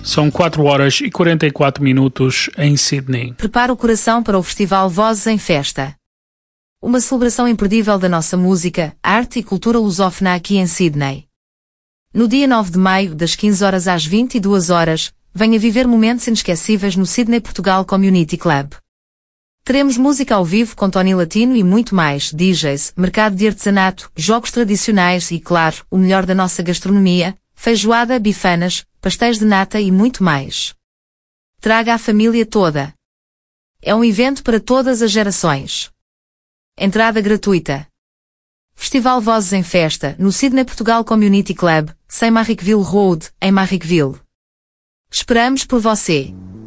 São 4h44 em Sydney. Prepara o coração para o Festival Vozes em Festa. Uma celebração imperdível da nossa música, arte e cultura lusófona aqui em Sydney. No dia 9 de maio, das 15 horas às 22 horas, venha viver momentos inesquecíveis no Sydney Portugal Community Club. Teremos música ao vivo com Tony Latino e muito mais, DJs, mercado de artesanato, jogos tradicionais e, claro, o melhor da nossa gastronomia, feijoada, bifanas, pastéis de nata e muito mais. Traga a família toda. É um evento para todas as gerações. Entrada gratuita. Festival Vozes em Festa, no Sydney Portugal Community Club, 100 Marrickville Road, em Marrickville. Esperamos por você.